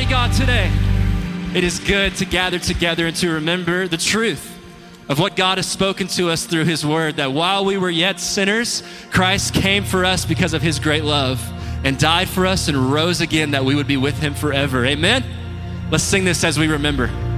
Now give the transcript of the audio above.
God today. It is good to gather together and to remember the truth of what God has spoken to us through his word, that while we were yet sinners, Christ came for us because of his great love and died for us and rose again that we would be with him forever. Amen? Let's sing this as we remember.